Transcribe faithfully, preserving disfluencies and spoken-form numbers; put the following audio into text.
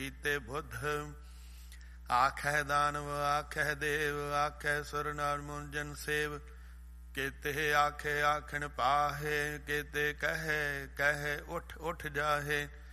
ਕੀਤੇ ਬੁੱਧ। ਆਖੈ ਦਾਨਵ ਆਖੈ ਦੇਵ ਆਖੈ ਸੁਰ ਨਰ ਮੁੰਜਨ ਸੇਵ। ਕੇਤੇ ਆਖੇ ਆਖਣ ਪਾਹੇ, ਕੇਤੇ ਕਹੇ ਕਹੇ ਉਠ ਉਠ ਜਾਹੇ।